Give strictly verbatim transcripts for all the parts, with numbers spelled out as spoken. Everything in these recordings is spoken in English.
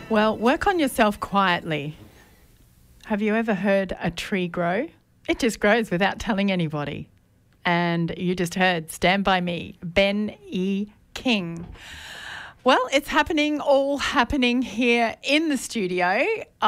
Well, work on yourself quietly. Have you ever heard a tree grow? It just grows without telling anybody. And you just heard Stand By Me, Ben E. King. Well, it's happening, all happening here in the studio.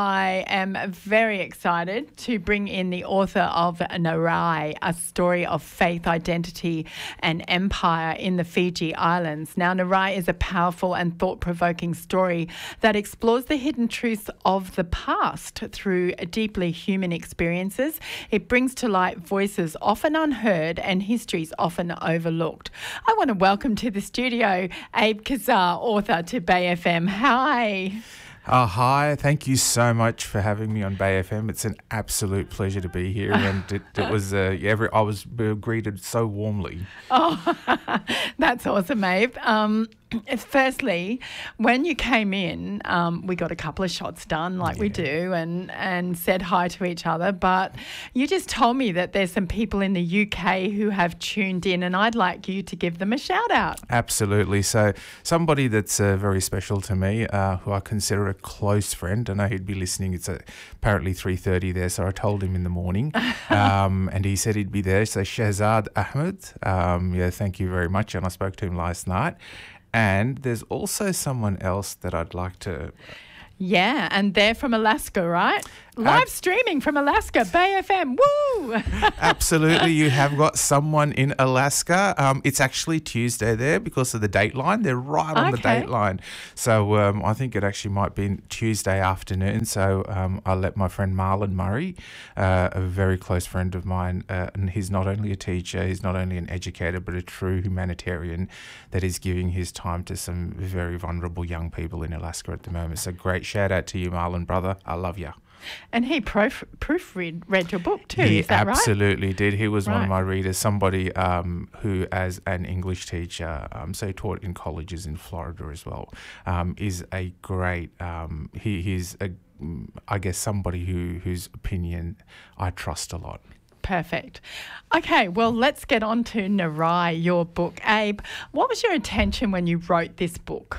I am very excited to bring in the author of Narai, a story of faith, identity and empire in the Fiji Islands. Now, Narai is a powerful and thought-provoking story that explores the hidden truths of the past through deeply human experiences. It brings to light voices often unheard and histories often overlooked. I want to welcome to the studio Abe Kazar, author to Bay F M. Hi. Uh, hi, thank you so much for having me on Bay F M. It's an absolute pleasure to be here, and it, it was uh, every I was greeted so warmly. Oh, that's awesome, Abe. Um, firstly, when you came in, um, we got a couple of shots done, like yeah. we do, and and said hi to each other. But you just told me that there's some people in the U K who have tuned in, and I'd like you to give them a shout out. Absolutely. So somebody that's uh, very special to me, uh, who I consider a close friend. I know he'd be listening. It's uh, apparently three thirty there, so I told him in the morning, um, and he said he'd be there. So Shahzad Ahmed, um, yeah, thank you very much. And I spoke to him last night. And there's also someone else that I'd like to... Yeah, and they're from Alaska, right? Live uh, streaming from Alaska, Bay F M, woo! Absolutely, you have got someone in Alaska. Um, it's actually Tuesday there because of the dateline. They're right on okay. the dateline. So um, I think it actually might be Tuesday afternoon. So um, I'll let my friend Marlon Murray, uh, a very close friend of mine, uh, and he's not only a teacher, he's not only an educator, but a true humanitarian that is giving his time to some very vulnerable young people in Alaska at the moment. So great shout out to you, Marlon, brother. I love you. And he proof, proofread read your book too, he is that right? He absolutely did. He was right. one of my readers, somebody um, who, as an English teacher, um, so he taught in colleges in Florida as well, um, is a great, um, he, he's, a, I guess, somebody who whose opinion I trust a lot. Perfect. Okay, well, let's get on to Narai, your book. Abe, what was your intention when you wrote this book?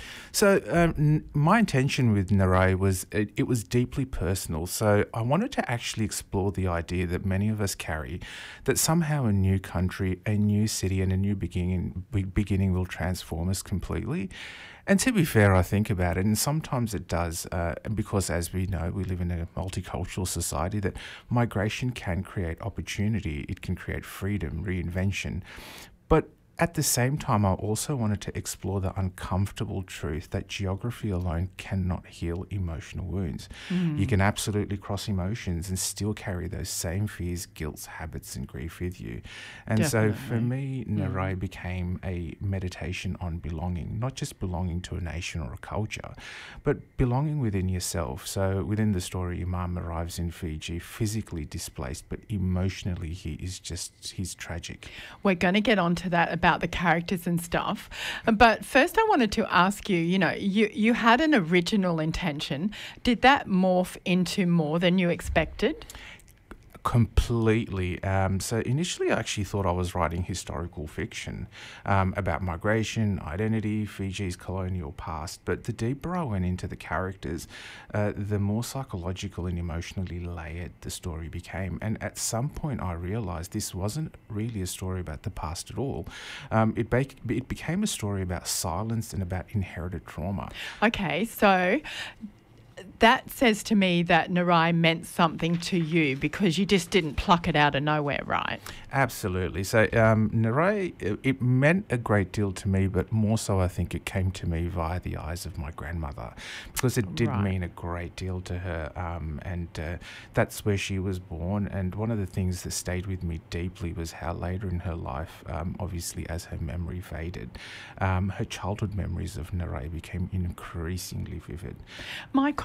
So um, n- my intention with Narai was it, it was deeply personal. So I wanted to actually explore the idea that many of us carry, that somehow a new country, a new city and a new beginning, be- beginning will transform us completely. And to be fair, I think about it, and sometimes it does, uh, because as we know, we live in a multicultural society, that migration can create opportunity, it can create freedom, reinvention. But at the same time, I also wanted to explore the uncomfortable truth that geography alone cannot heal emotional wounds. Mm. You can absolutely cross emotions and still carry those same fears, guilt, habits and grief with you. And Definitely. so for me, Narai mm. became a meditation on belonging, not just belonging to a nation or a culture, but belonging within yourself. So within the story, Imam arrives in Fiji, physically displaced, but emotionally he is just, he's tragic. We're going to get onto that about about the characters and stuff. But first I wanted to ask you, you know, you, you had an original intention. Did that morph into more than you expected? Completely. Um, so initially I actually thought I was writing historical fiction um, about migration, identity, Fiji's colonial past. But the deeper I went into the characters, uh, the more psychological and emotionally layered the story became. And at some point I realised this wasn't really a story about the past at all. Um, it, be- it became a story about silence and about inherited trauma. Okay, so that says to me that Narai meant something to you because you just didn't pluck it out of nowhere, right? Absolutely. So um, Narai, it, it meant a great deal to me, but more so I think it came to me via the eyes of my grandmother because it did right. mean a great deal to her, um, and uh, that's where she was born. And one of the things that stayed with me deeply was how later in her life, um, obviously as her memory faded, um, her childhood memories of Narai became increasingly vivid. My question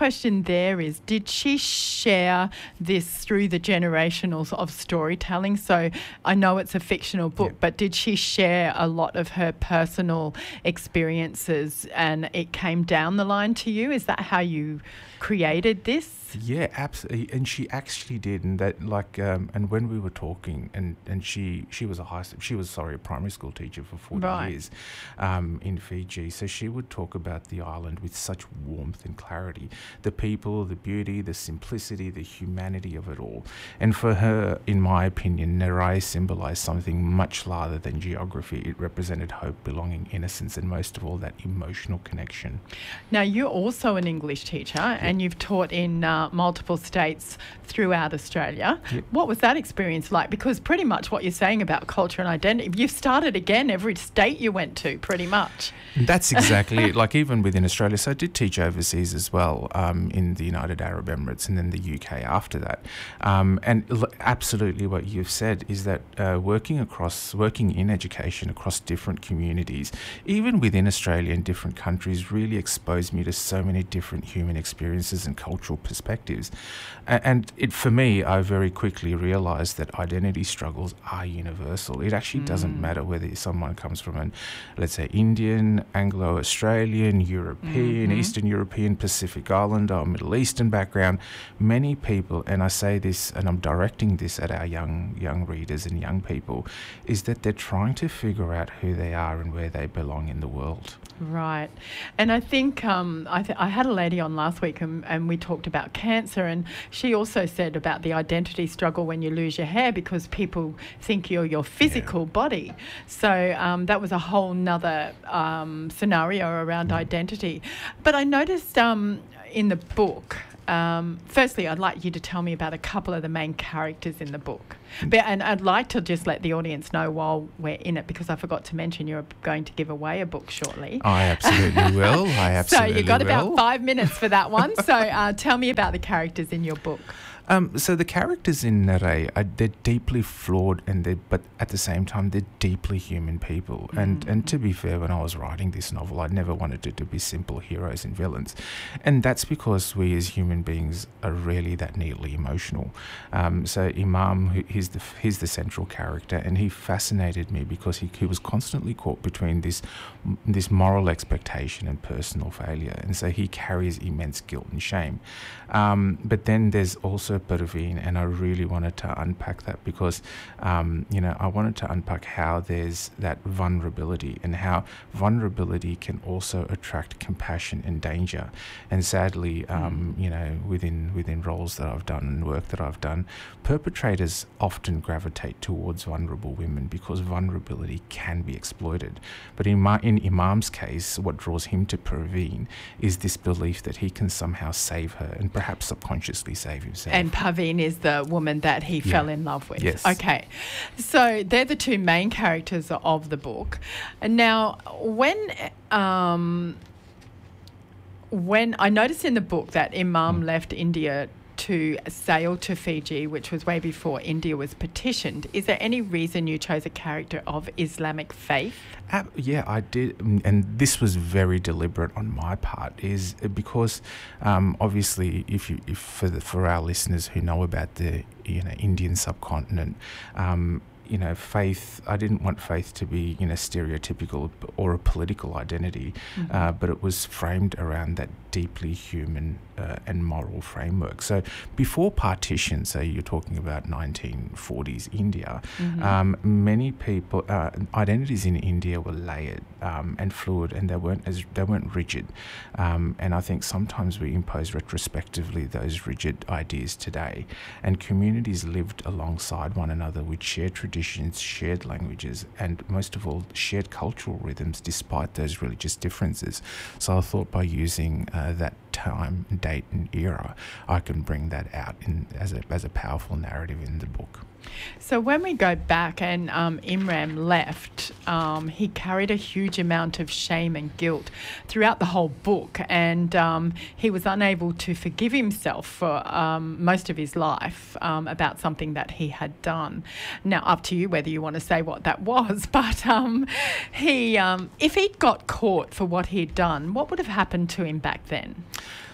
question there is, did she share this through the generationals of storytelling? So I know it's a fictional book, yeah. but did she share a lot of her personal experiences and it came down the line to you? Is that how you created this? Yeah, absolutely, and she actually did, and that like, um, and when we were talking, and, and she she was a high she was sorry a primary school teacher for forty right. years, um, in Fiji. So she would talk about the island with such warmth and clarity, the people, the beauty, the simplicity, the humanity of it all. And for her, in my opinion, Narai symbolised something much larger than geography. It represented hope, belonging, innocence, and most of all, that emotional connection. Now, you're also an English teacher, yeah. and you've taught in uh, multiple states throughout Australia. Yep. What was that experience like? Because pretty much what you're saying about culture and identity, you've started again every state you went to, pretty much. That's exactly it. Like even within Australia. So I did teach overseas as well, um, in the United Arab Emirates and then the U K after that. Um, and l- absolutely what you've said is that uh, working across, working in education across different communities, even within Australia and different countries, really exposed me to so many different human experiences and cultural perspectives. A- and it, for me, I very quickly realised that identity struggles are universal. It actually mm. doesn't matter whether someone comes from an, let's say, Indian, Anglo-Australian, European, mm-hmm. Eastern European, Pacific Islander, or Middle Eastern background. Many people, and I say this, and I'm directing this at our young young readers and young people, is that they're trying to figure out who they are and where they belong in the world. Right. And I think um, I, th- I had a lady on last week and, and we talked about cancer, and she also said about the identity struggle when you lose your hair because people think you're your physical yeah. body. So um, that was a whole nother um, scenario around mm. identity. But I noticed um, in the book, Um, firstly, I'd like you to tell me about a couple of the main characters in the book. But, and I'd like to just let the audience know while we're in it, because I forgot to mention you're going to give away a book shortly. I absolutely will. I absolutely So you've got will. about five minutes for that one. So uh, tell me about the characters in your book. Um, so the characters in Narai, are, they're deeply flawed, and they but at the same time they're deeply human people. Mm-hmm. And and to be fair, when I was writing this novel, I never wanted it to be simple heroes and villains, and that's because we as human beings are really that neatly emotional. Um, so Imam, who, he's the he's the central character, and he fascinated me because he he was constantly caught between this this moral expectation and personal failure, and so he carries immense guilt and shame. Um, but then there's also Parveen, and I really wanted to unpack that because, um, you know, I wanted to unpack how there's that vulnerability and how vulnerability can also attract compassion and danger. And sadly, um, you know, within within roles that I've done and work that I've done, perpetrators often gravitate towards vulnerable women because vulnerability can be exploited. But in, my, in Imam's case, what draws him to Parveen is this belief that he can somehow save her and perhaps subconsciously save himself. And Parveen is the woman that he yeah. fell in love with. Yes. Okay. So they're the two main characters of the book. And now, when um, when I noticed in the book that Imam mm. left India to sail to Fiji, which was way before India was petitioned, is there any reason you chose a character of Islamic faith? Uh, yeah, I did, and this was very deliberate on my part, is because um, obviously, if you, if for the, for our listeners who know about the you know Indian subcontinent, um, you know, faith, I didn't want faith to be, you know, stereotypical or a political identity, mm-hmm. uh, but it was framed around that deeply human uh, and moral framework. So before partition, so you're talking about nineteen forties India, mm-hmm. um, many people, uh, identities in India were layered um, and fluid, and they weren't as they weren't rigid. Um, and I think sometimes we impose retrospectively those rigid ideas today, and communities lived alongside one another with shared traditions, shared languages, and most of all, shared cultural rhythms despite those religious differences. So I thought by using uh, that time, date, and era, I can bring that out in as a as a powerful narrative in the book. So when we go back and um, Imam left, um, he carried a huge amount of shame and guilt throughout the whole book, and um, he was unable to forgive himself for um, most of his life um, about something that he had done. Now, up to you whether you want to say what that was, but um, he, um, if he'd got caught for what he'd done, what would have happened to him back then?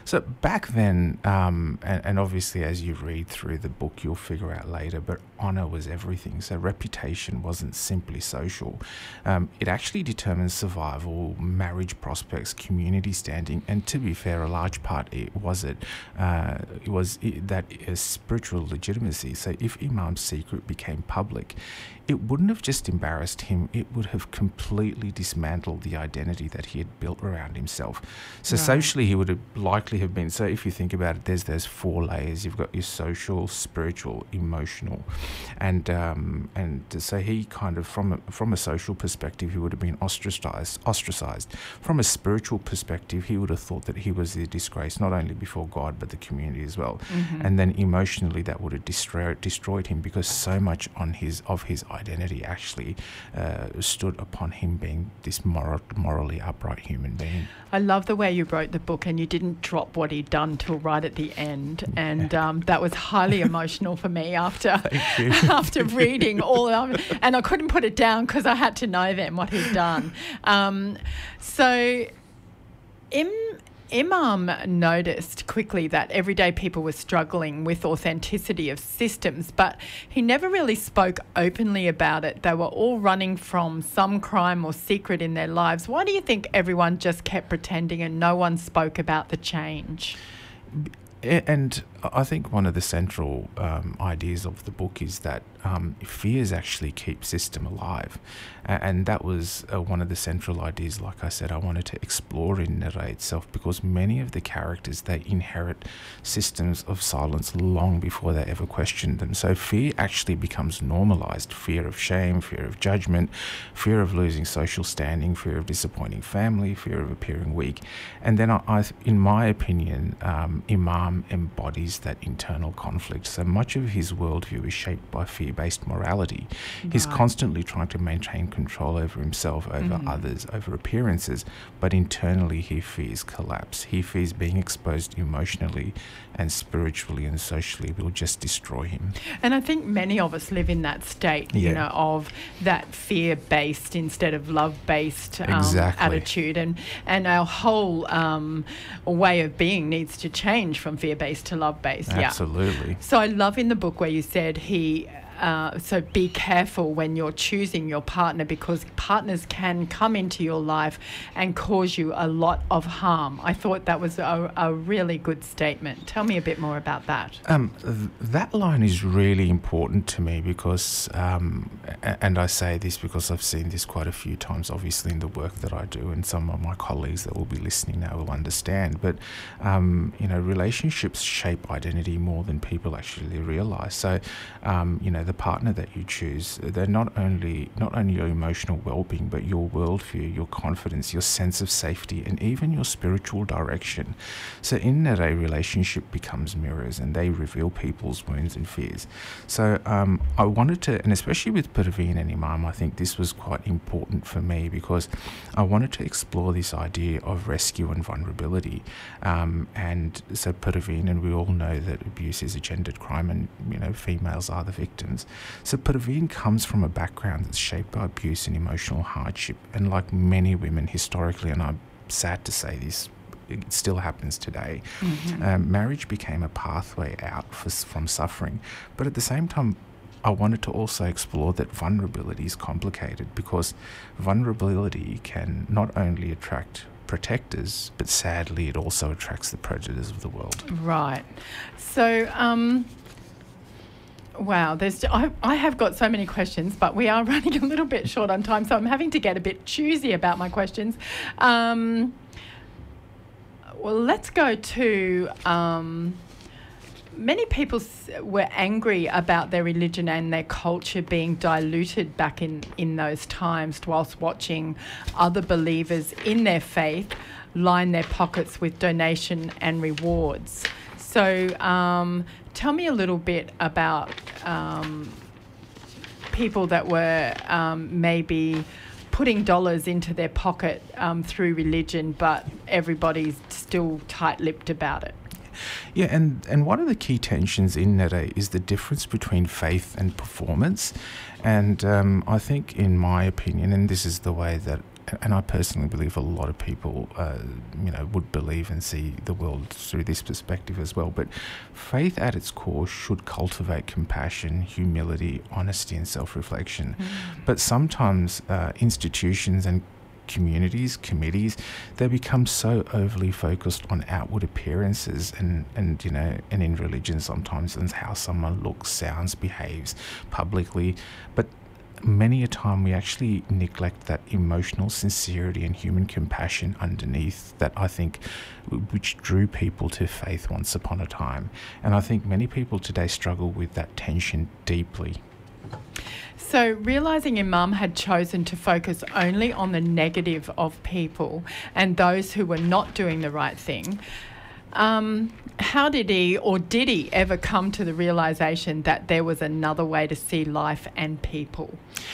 So back then, um, and, and obviously as you read through the book, you'll figure out later, but honour was everything. So reputation wasn't simply social. Um, it actually determined survival, marriage prospects, community standing, and to be fair, a large part it was it, uh, it was it, that uh, spiritual legitimacy. So if Imam's secret became public, it wouldn't have just embarrassed him, it would have completely dismantled the identity that he had built around himself. So Right. socially he would have likely have been, so if you think about it, there's those four layers. You've got your social, spiritual, emotional, and um, and so he kind of, from a, from a social perspective, he would have been ostracized, ostracized. From a spiritual perspective, he would have thought that he was a disgrace, not only before God, but the community as well. Mhm. And then emotionally, that would have destroyed, destroyed him, because so much on his of his identity actually uh, stood upon him being this moral, morally upright human being. I love the way you wrote the book, and you didn't drop what he'd done till right at the end, and um, that was highly emotional for me after Thank you. after reading all of it, and I couldn't put it down because I had to know then what he'd done. Um, so, Im. Imam noticed quickly that everyday people were struggling with authenticity of systems, but he never really spoke openly about it. They were all running from some crime or secret in their lives. Why do you think everyone just kept pretending and no one spoke about the change? And I think one of the central um, ideas of the book is that um, fears actually keep system alive. A- And that was uh, one of the central ideas, like I said, I wanted to explore in Nere itself, because many of the characters, they inherit systems of silence long before they ever questioned them. So fear actually becomes normalized. Fear of shame, fear of judgment, fear of losing social standing, fear of disappointing family, fear of appearing weak. And then, I, I in my opinion, um, Imam embodies that internal conflict. So much of his worldview is shaped by fear-based morality. He's Right. constantly trying to maintain control over himself, over Mhm. others, over appearances, but internally he fears collapse. He fears being exposed emotionally and spiritually and socially will just destroy him. And I think many of us live in that state, you Yeah. know, of that fear-based instead of love-based um, Exactly. attitude. And, and our whole um, way of being needs to change from fear-based to love-based. Yeah. Absolutely. So I love in the book where you said he, uh, so be careful when you're choosing your partner, because partners can come into your life and cause you a lot of harm. I thought that was a, a really good statement. Tell me a bit more about that. Um, th- that line is really important to me because, um, a- and I say this because I've seen this quite a few times, obviously, in the work that I do, and some of my colleagues that will be listening now will understand. But, um, you know, relationships shape identity more than people actually realise. So, um, you know, the partner that you choose, they're not only not only your emotional well-being, but your worldview, your confidence, your sense of safety, and even your spiritual direction. So in that, a relationship becomes mirrors, and they reveal people's wounds and fears. So um, I wanted to, and especially with Parveen and Imam, I think this was quite important for me because I wanted to explore this idea of rescue and vulnerability. Um, and so Parveen, and we all know that abuse is a gendered crime, and you know females are the victims. So Parveen comes from a background that's shaped by abuse and emotional hardship, and like many women historically, and I'm sad to say this, it still happens today, Mhm. um, marriage became a pathway out for, from suffering. But at the same time, I wanted to also explore that vulnerability is complicated, because vulnerability can not only attract protectors, but sadly it also attracts the predators of the world. Right. So, um, wow, there's I, I have got so many questions, but we are running a little bit short on time, so I'm having to get a bit choosy about my questions. Um, well, let's go to... Um, Many people s- were angry about their religion and their culture being diluted back in, in those times, whilst watching other believers in their faith line their pockets with donation and rewards. So um, tell me a little bit about um, people that were um, maybe putting dollars into their pocket um, through religion, but everybody's still tight-lipped about it. Yeah, and, and one of the key tensions in Nere is the difference between faith and performance. And um, I think, in my opinion, and this is the way that and I personally believe a lot of people, uh, you know, would believe and see the world through this perspective as well. But faith at its core should cultivate compassion, humility, honesty and self-reflection. Mm. But sometimes uh, institutions and communities, committees, they become so overly focused on outward appearances and, and you know, and in religion sometimes on how someone looks, sounds, behaves publicly. But many a time we actually neglect that emotional sincerity and human compassion underneath that, I think, which drew people to faith once upon a time. And I think many people today struggle with that tension deeply. So realising Imam had chosen to focus only on the negative of people and those who were not doing the right thing, um, how did he, or did he ever come to the realisation that there was another way to see life and people?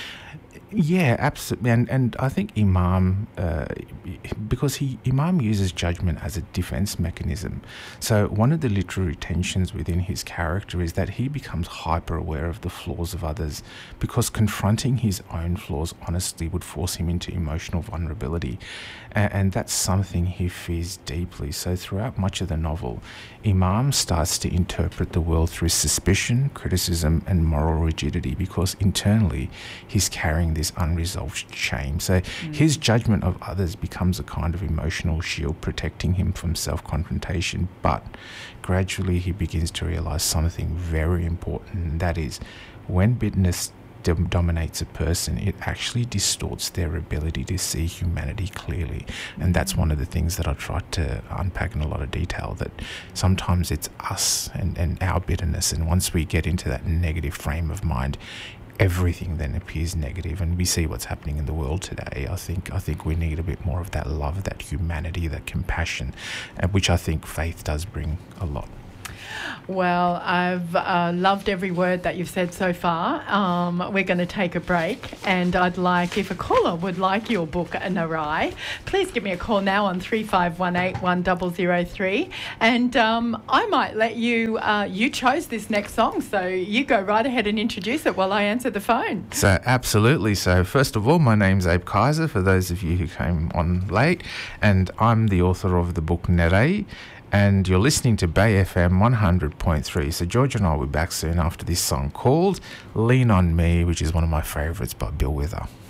Yeah, absolutely. And and I think Imam, uh, because he Imam uses judgment as a defense mechanism. So one of the literary tensions within his character is that he becomes hyper aware of the flaws of others, because confronting his own flaws honestly would force him into emotional vulnerability. And, and that's something he fears deeply. So throughout much of the novel, Imam starts to interpret the world through suspicion, criticism and moral rigidity, because internally he's carrying this unresolved shame. So mm. his judgment of others becomes a kind of emotional shield protecting him from self-confrontation. But gradually he begins to realise something very important, and that is, when bitterness dom- dominates a person, it actually distorts their ability to see humanity clearly. And that's one of the things that I tried to unpack in a lot of detail, that sometimes it's us and, and our bitterness, and once we get into that negative frame of mind, everything then appears negative, and we see what's happening in the world today. I think I think we need a bit more of that love, that humanity, that compassion, uh, which I think faith does bring a lot. Well, I've uh, loved every word that you've said so far. Um, we're going to take a break, and I'd like, if a caller would like your book, Narai, please give me a call now on three five one eight, one zero zero three, and um, I might let you, uh, you chose this next song, so you go right ahead and introduce it while I answer the phone. So absolutely. So first of all, my name's Abe Kaiser, for those of you who came on late, and I'm the author of the book Narai, and you're listening to Bay F M one hundred point three. So George and I will be back soon after this song called Lean On Me, which is one of my favourites by Bill Wither.